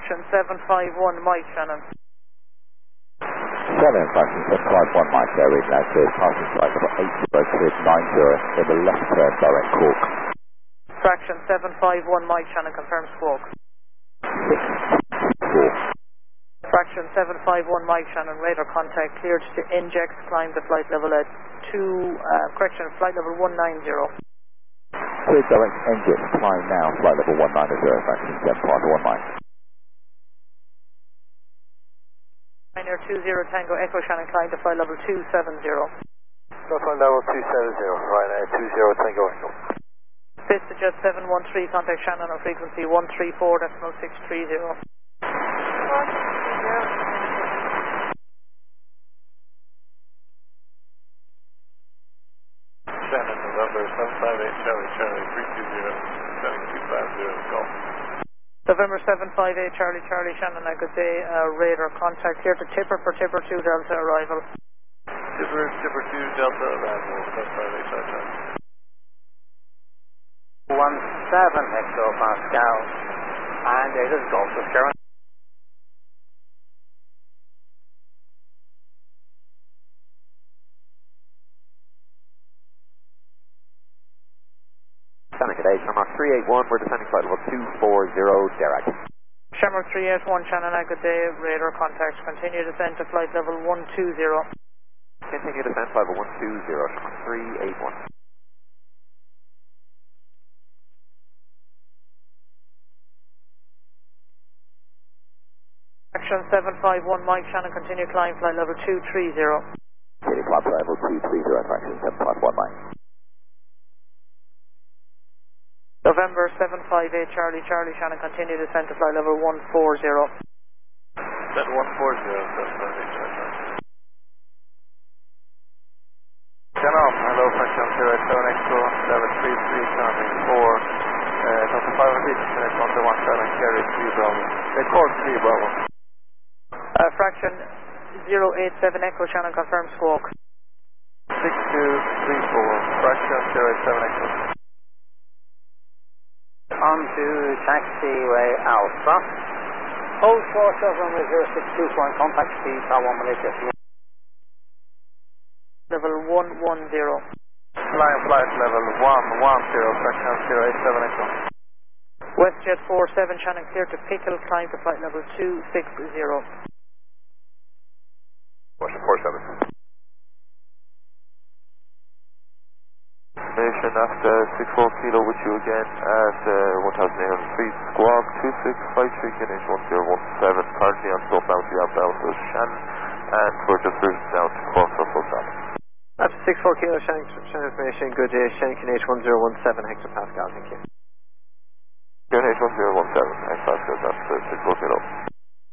Fraction 751 Mike Shannon. 7 fraction 751 Mike there, reading out clear, passing flight level 80 cleared 90 in the left turn direct Quark. Fraction 751 Mike Shannon confirms Squawk. 6-4. Fraction 751 Mike Shannon, radar contact cleared to inject, climb to flight level at flight level 190. Cleared direct engine, climb now, flight level 190, fraction 751 Mike. Pioneer 20 Tango Echo Shannon, climb to flight level 270. Flight level 270, Ryanair 20 Tango Echo. Vista Jet 713, contact Shannon on frequency 134.630. Shannon, November 758 Charlie, 320, 7250, Golf. November 758 Charlie, Shannon, good day, radar contact here to Tipper for Tipper 2 Delta arrival. Tipper 2 Delta arrival, 758 Charlie. 17 hectopascal, and it is Golf with current. Shannon, good day, Shamrock 381, we're descending flight level 240, Derek. Shamrock 381, Shannon, good day, radar contact, continue descent to flight level 120. Continue descent flight level 120, Shamrock 381. Action 751 Mike Shannon, continue climb flight level 230. Continue climb flight level 230, fraction 751 Mike. November 758 Charlie, Shannon, continue descent to flight level 140. Descent 140, 758 Charlie. Channel, hello, fraction 07 Echo, 733, counting 4, Delta 5 feet, connect 117, carry 3 Bravo. Record 3 Bravo. Fraction 087 Echo Shannon, confirm Squawk. 6234, fraction 087 Echo. On to taxiway Alpha. Hold short of runway 0624 contact speed, Taiwan Malaysia. Level 110. Flying flight level 110, fraction 087 Echo. WestJet 47 Shannon, clear to Pickle, climb to flight level 260. Washington 47. Nation after 64 kilo with you again at 1800 feet, squawk 2653 Kinnish 1017, currently on slope now to Alpha Alpha Shannon, and we're just routing down to Cork for full stop. After 64 kilo Shannon information, good day, Shannon Kinnish 1017 hectopascal, thank you. Kinnish 1017, hectopascal, that's 64 kilo.